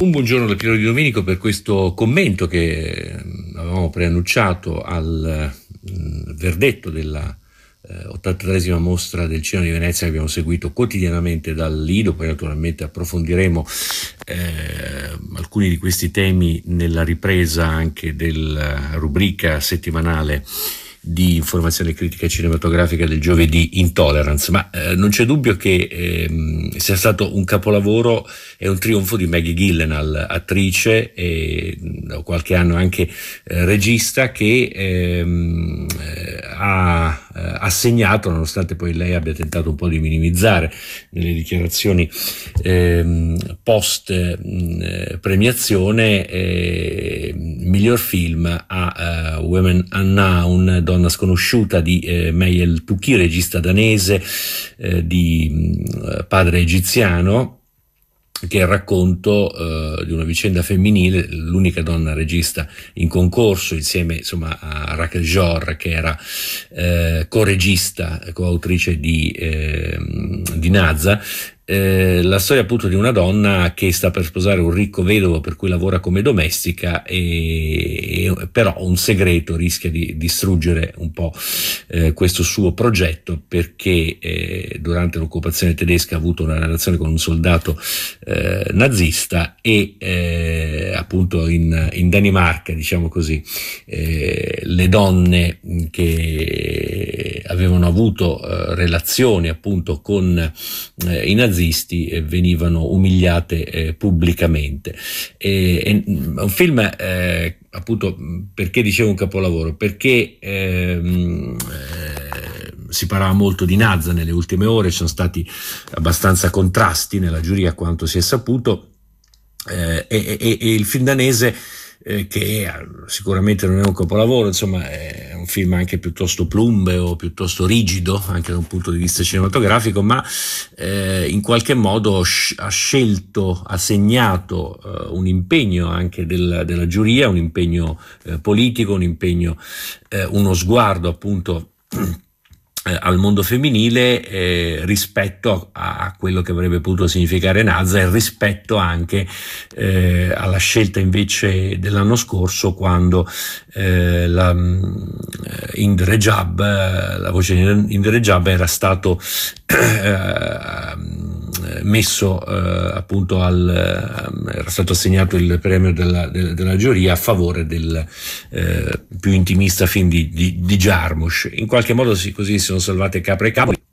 Un buongiorno da Piero Di Domenico per questo commento che avevamo preannunciato al verdetto della 83esima mostra del cinema di Venezia, che abbiamo seguito quotidianamente dal Lido. Poi naturalmente approfondiremo alcuni di questi temi nella ripresa anche della rubrica settimanale di informazione critica cinematografica del giovedì Intolerance, ma non c'è dubbio che sia stato un capolavoro e un trionfo di Maggie Gyllenhaal, attrice e da qualche anno anche regista, che ha assegnato, nonostante poi lei abbia tentato un po' di minimizzare nelle dichiarazioni post premiazione, miglior film a Women Unknown, Donna sconosciuta di Mayel Touki, regista danese di padre egiziano, che è il racconto di una vicenda femminile, l'unica donna regista in concorso, insieme insomma a Rachel Jor, che era co-regista, coautrice di Naza. La storia appunto di una donna che sta per sposare un ricco vedovo per cui lavora come domestica, e però un segreto rischia di distruggere un po' questo suo progetto, perché durante l'occupazione tedesca ha avuto una relazione con un soldato nazista, e appunto in Danimarca, diciamo così, le donne che avevano avuto relazioni appunto con i nazisti venivano umiliate pubblicamente. È un film appunto, perché dicevo un capolavoro, perché si parlava molto di Naza nelle ultime ore, ci sono stati abbastanza contrasti nella giuria a quanto si è saputo, e il film danese, che sicuramente non è un capolavoro, insomma è un film anche piuttosto plumbeo, piuttosto rigido anche da un punto di vista cinematografico, ma in qualche modo ha segnato un impegno anche della giuria, un impegno politico, un impegno, uno sguardo appunto al mondo femminile, rispetto a quello che avrebbe potuto significare Naza, e rispetto anche alla scelta invece dell'anno scorso, quando la voce di Indre Jab era stato messo appunto era stato assegnato il premio della giuria a favore del più intimista film di Jarmusch. In qualche modo così si sono salvate capre e cavoli.